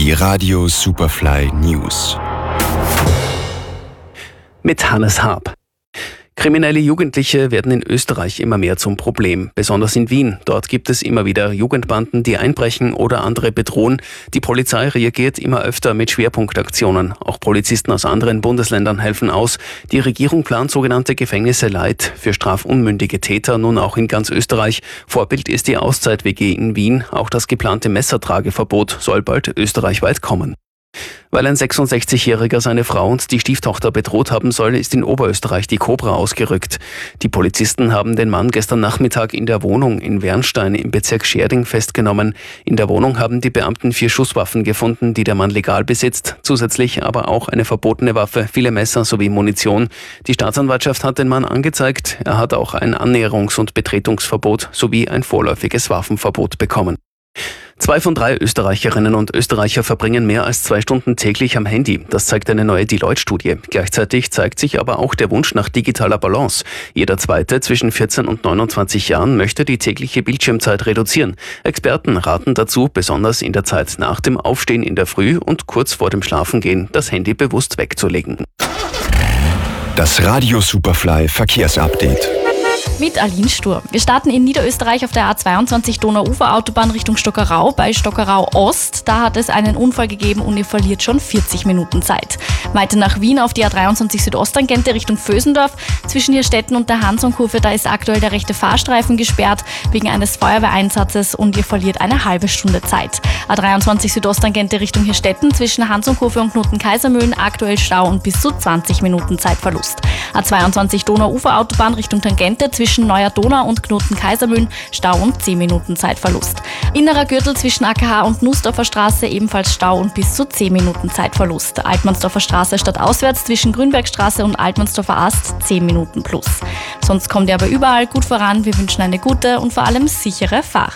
Die Radio Superfly News. Mit Hannes Haab. Kriminelle Jugendliche werden in Österreich immer mehr zum Problem, besonders in Wien. Dort gibt es immer wieder Jugendbanden, die einbrechen oder andere bedrohen. Die Polizei reagiert immer öfter mit Schwerpunktaktionen. Auch Polizisten aus anderen Bundesländern helfen aus. Die Regierung plant sogenannte Gefängnisse Light für strafunmündige Täter, nun auch in ganz Österreich. Vorbild ist die Auszeit-WG in Wien. Auch das geplante Messertrageverbot soll bald österreichweit kommen. Weil ein 66-Jähriger seine Frau und die Stieftochter bedroht haben soll, ist in Oberösterreich die Cobra ausgerückt. Die Polizisten haben den Mann gestern Nachmittag in der Wohnung in Wernstein im Bezirk Schärding festgenommen. In der Wohnung haben die Beamten 4 Schusswaffen gefunden, die der Mann legal besitzt. Zusätzlich aber auch eine verbotene Waffe, viele Messer sowie Munition. Die Staatsanwaltschaft hat den Mann angezeigt. Er hat auch ein Annäherungs- und Betretungsverbot sowie ein vorläufiges Waffenverbot bekommen. 2 von 3 Österreicherinnen und Österreicher verbringen mehr als 2 Stunden täglich am Handy. Das zeigt eine neue Deloitte-Studie. Gleichzeitig zeigt sich aber auch der Wunsch nach digitaler Balance. Jeder Zweite zwischen 14 und 29 Jahren möchte die tägliche Bildschirmzeit reduzieren. Experten raten dazu, besonders in der Zeit nach dem Aufstehen in der Früh und kurz vor dem Schlafengehen das Handy bewusst wegzulegen. Das Radio Superfly Verkehrsupdate. Mit Aline Sturm. Wir starten in Niederösterreich auf der A22 Donauuferautobahn Richtung Stockerau bei Stockerau Ost. Da hat es einen Unfall gegeben und ihr verliert schon 40 Minuten Zeit. Weiter nach Wien auf die A23 Südosttangente Richtung Vösendorf. Zwischen Hirstetten und der Hansonkurve, da ist aktuell der rechte Fahrstreifen gesperrt wegen eines Feuerwehreinsatzes und ihr verliert eine halbe Stunde Zeit. A23 Südosttangente Richtung Hirstetten zwischen Hansonkurve und Knoten-Kaisermühlen aktuell Stau und bis zu 20 Minuten Zeitverlust. A22 Donauuferautobahn Richtung Tangente zwischen Neuer Donau und Knoten-Kaisermühlen Stau und 10 Minuten Zeitverlust. Innerer Gürtel zwischen AKH und Nussdorfer Straße ebenfalls Stau und bis zu 10 Minuten Zeitverlust. Altmannsdorfer Straße stadtauswärts zwischen Grünbergstraße und Altmannsdorfer Ast 10 Minuten plus. Sonst kommt ihr aber überall gut voran. Wir wünschen eine gute und vor allem sichere Fahrt.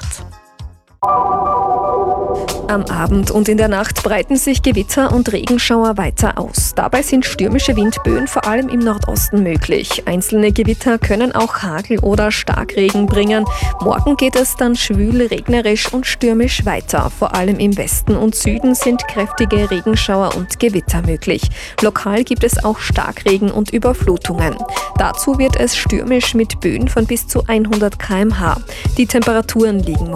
Am Abend und in der Nacht breiten sich Gewitter und Regenschauer weiter aus. Dabei sind stürmische Windböen vor allem im Nordosten möglich. Einzelne Gewitter können auch Hagel oder Starkregen bringen. Morgen geht es dann schwül, regnerisch und stürmisch weiter. Vor allem im Westen und Süden sind kräftige Regenschauer und Gewitter möglich. Lokal gibt es auch Starkregen und Überflutungen. Dazu wird es stürmisch mit Böen von bis zu 100 km/h. Die Temperaturen liegen